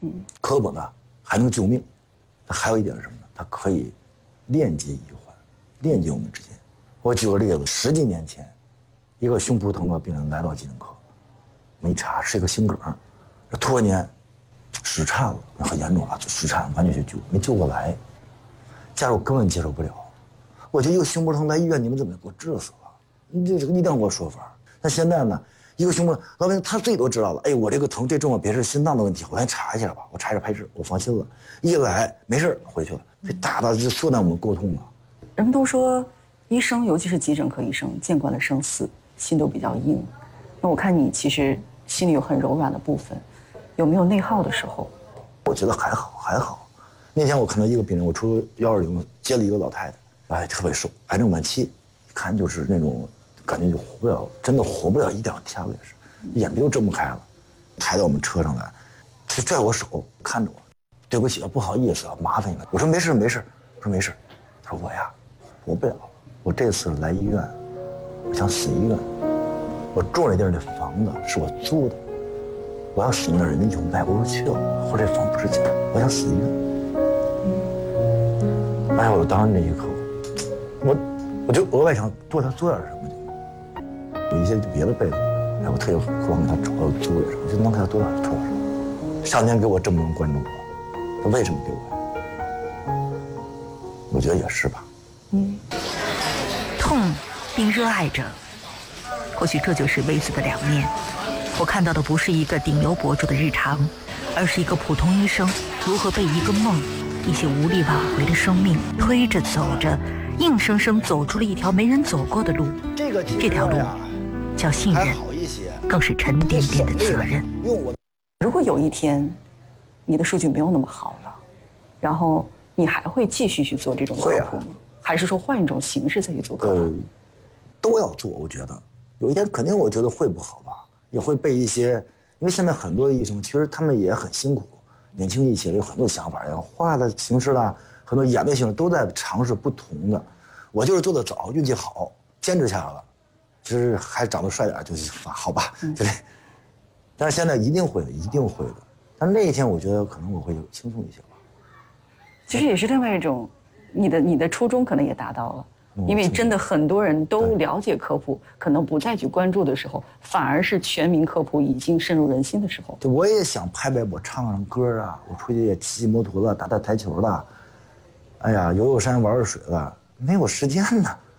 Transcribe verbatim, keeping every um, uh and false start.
嗯， 科普呢还能救命，它还有一点是什么呢？它可以链接医患，链接我们之间。我举个例子，十几年前，一个胸脯疼的病人来到急诊科，我们一查是一个心梗，突然间室颤了，很严重了，室颤完全去救，没救过来，家属根本接受不了。我就一个胸脯疼来医院，你们怎么给我治死了？你这这个一定要给我说法。那现在呢，一个胸脯老百姓他自己都知道了，哎，我这个疼最重要别是心脏的问题，我先查一下吧，我查一下拍摄，我放心了。一来没事回去了，这大大就缩短我们沟通了。 人们都说，医生尤其是急诊科医生，见惯了生死，心都比较硬。那我看你其实心里有很柔软的部分，有没有内耗的时候？ 我觉得还好还好。那天我看到一个病人，我出幺二零接了一个老太太。哎，特别瘦，癌症晚期，一看就是那种感觉就活不了，真的活不了一两天了，也是，眼皮都睁不开了。抬到我们车上来，他拽我手，看着我，对不起啊，不好意思啊，麻烦你了。我说没事没事，我说没事。他说我呀，活不了，我这次来医院，我想死医院。我住那地儿那房子是我租的，我要死那儿人家就卖不出去了，或者这房不值钱，我想死医院。哎呀，我当时那一刻。我我就额外想多他做点什么，有一些别的被子，哎，我特意光给他找到租的时候，我就能给他多点多点什么。上天给我这么多人关注我，他为什么给我？我觉得也是吧。 嗯， 痛并热爱着，或许这就是微子的两面。我看到的不是一个顶流博主的日常，而是一个普通医生如何被一个梦、一些无力挽回的生命推着走着。硬生生走出了一条没人走过的路， 这个这条路叫信任，更是沉甸甸的责任。 如果有一天，你的数据没有那么好了，然后你还会继续去做这种科普吗？还是说换一种形式再去做科普？呃， 都要做，我觉得有一天肯定，我觉得会不好吧，也会被一些，因为现在很多医生其实他们也很辛苦，年轻一些有很多想法，要画的形式啦。很多演的形式都在尝试不同的，我就是做的早，运气好，坚持下来了，其实还长得帅点就是好吧，对不对？但是现在一定会的，一定会的。但是那一天，我觉得可能我会轻松一些吧。 其实也是另外一种，你的你的初衷可能也达到了，因为真的很多人都了解科普，可能不再去关注的时候，反而是全民科普已经深入人心的时候。 对，我也想拍拍我唱唱歌啊，我出去也骑骑摩托了，打打台球了。哎呀，游游山玩玩水了，没有时间呢。